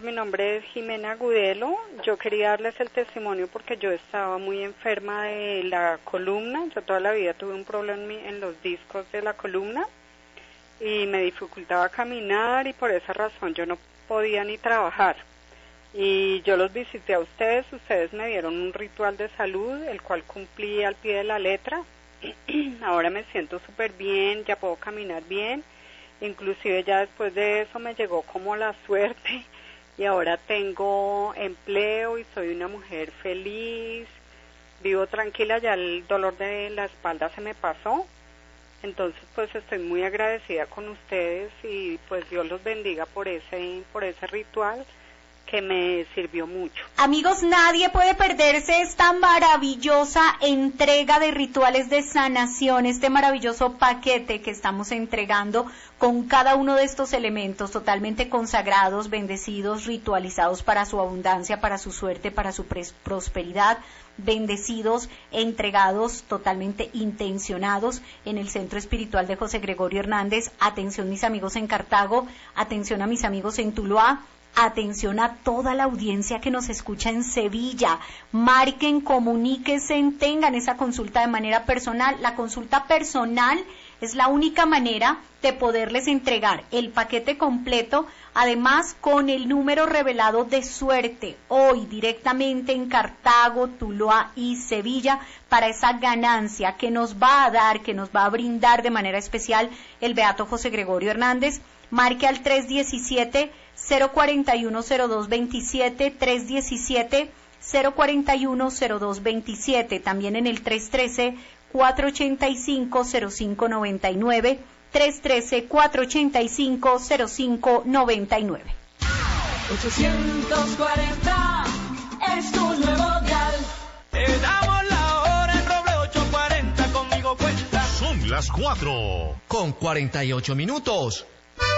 mi nombre es Jimena Agudelo. Yo quería darles el testimonio porque yo estaba muy enferma de la columna. Yo toda la vida tuve un problema en los discos de la columna y me dificultaba caminar y por esa razón yo no podía ni trabajar. Y yo los visité a ustedes me dieron un ritual de salud, el cual cumplí al pie de la letra. Ahora me siento súper bien, ya puedo caminar bien. Inclusive ya después de eso me llegó como la suerte y ahora tengo empleo y soy una mujer feliz, vivo tranquila, ya el dolor de la espalda se me pasó. Entonces pues estoy muy agradecida con ustedes y pues Dios los bendiga por ese ritual que me sirvió mucho. Amigos, nadie puede perderse esta maravillosa entrega de rituales de sanación, este maravilloso paquete que estamos entregando con cada uno de estos elementos totalmente consagrados, bendecidos, ritualizados para su abundancia, para su suerte, para su prosperidad, bendecidos, entregados, totalmente intencionados en el Centro Espiritual de José Gregorio Hernández. Atención mis amigos en Cartago, atención a mis amigos en Tuluá, atención a toda la audiencia que nos escucha en Sevilla. Marquen, comuníquense, tengan esa consulta de manera personal. La consulta personal es la única manera de poderles entregar el paquete completo, además con el número revelado de suerte, hoy directamente en Cartago, Tuluá y Sevilla, para esa ganancia que nos va a dar, que nos va a brindar de manera especial el Beato José Gregorio Hernández. Marque al 317-041-0227, 317-041-0227, también en el 313-485-0599, 313-485-0599. 840 es tu nuevo dial. Te damos la hora en Roble 840, conmigo cuenta. Son las 4:48.